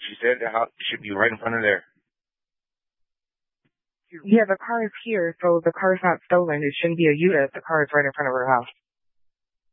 She said the house should be right in front of there. Yeah, the car is here, so the car's not stolen. It shouldn't be a Yuta if the car is right in front of her house.